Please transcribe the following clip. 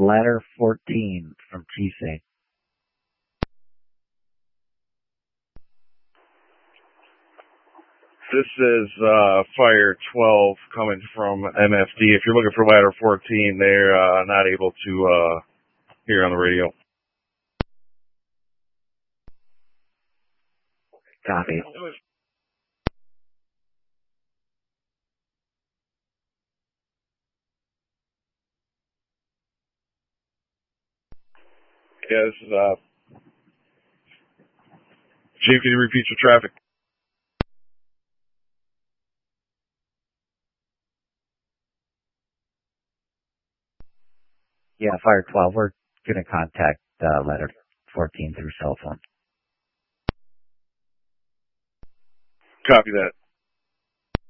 Ladder 14 from TC. This is Fire 12 coming from MFD. If you're looking for Ladder 14, they're not able to hear on the radio. Copy. Yeah, this is Chief, can you repeat your traffic? Yeah, Fire 12, we're going to contact Ladder 14 through cell phone. Copy that.